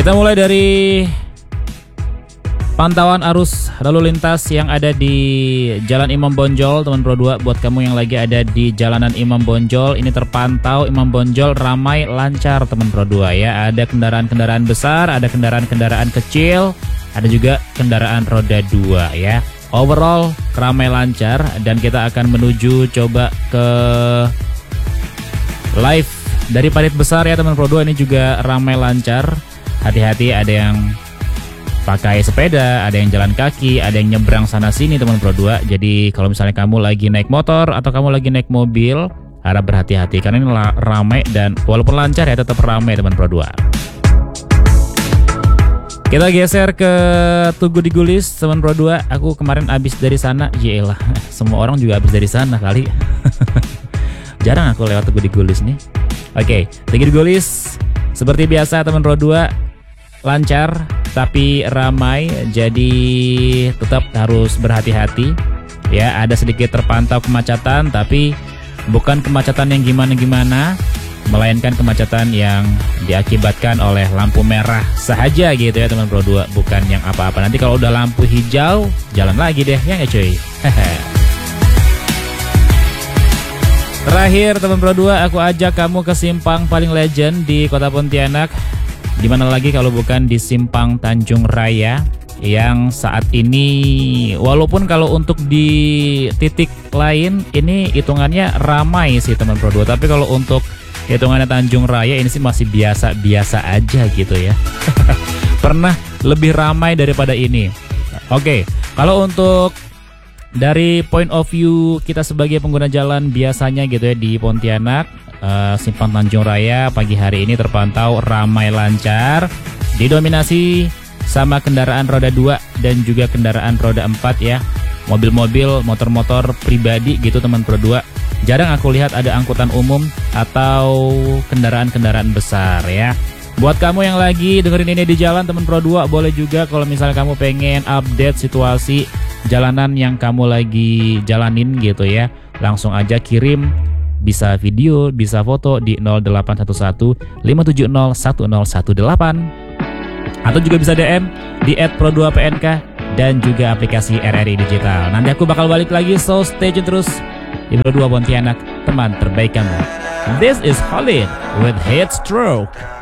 Kita mulai dari pantauan arus lalu lintas yang ada di Jalan Imam Bonjol, teman Pro 2. Buat kamu yang lagi ada di jalanan Imam Bonjol, ini terpantau Imam Bonjol ramai lancar, teman Pro 2 ya. Ada kendaraan-kendaraan besar, ada kendaraan-kendaraan kecil, ada juga kendaraan roda 2 ya. Overall ramai lancar dan kita akan menuju coba ke live dari Parit Besar ya, teman Pro 2. Ini juga ramai lancar. Hati-hati, ada yang pakai sepeda, ada yang jalan kaki, ada yang nyebrang sana sini, teman Pro 2. Jadi kalau misalnya kamu lagi naik motor atau kamu lagi naik mobil, harap berhati-hati karena ini ramai dan walaupun lancar ya tetap ramai, teman Pro 2. Kita geser ke Tugu di Gulis, teman Pro 2. Aku kemarin abis dari sana, yelah, semua orang juga abis dari sana kali. Jarang aku lewat Tugu di Gulis nih. Oke, Tugu di Gulis seperti biasa, teman Pro 2. Lancar tapi ramai, jadi tetap harus berhati-hati ya. Ada sedikit terpantau kemacetan, tapi bukan kemacetan yang gimana-gimana, melainkan kemacetan yang diakibatkan oleh lampu merah saja gitu ya, teman Pro 2. Bukan yang apa-apa. Nanti kalau udah lampu hijau, jalan lagi deh ya nggak cuy. Terakhir, teman Pro 2, aku ajak kamu ke simpang paling legend di Kota Pontianak. Dimana lagi kalau bukan di Simpang Tanjung Raya, yang saat ini walaupun kalau untuk di titik lain ini hitungannya ramai sih, teman Pro 2. Tapi kalau untuk hitungannya Tanjung Raya ini sih masih biasa-biasa aja gitu ya. Pernah lebih ramai daripada ini. Oke, kalau untuk dari point of view kita sebagai pengguna jalan biasanya gitu ya di Pontianak, Simpang Tanjung Raya pagi hari ini terpantau ramai lancar, didominasi sama kendaraan roda 2 dan juga kendaraan roda 4 ya. Mobil-mobil, motor-motor pribadi gitu, teman Pro 2. Jarang aku lihat ada angkutan umum atau kendaraan-kendaraan besar ya. Buat kamu yang lagi dengerin ini di jalan, teman Pro 2, boleh juga kalau misalnya kamu pengen update situasi jalanan yang kamu lagi jalanin gitu ya, langsung aja kirim, bisa video, bisa foto di 0811 570 1018 atau juga bisa DM di @pro2pnk dan juga aplikasi RRI Digital. Nanti aku bakal balik lagi, so stay tune terus di Pro 2 Pontianak, teman terbaik kamu. This is Khalid with Headstroke.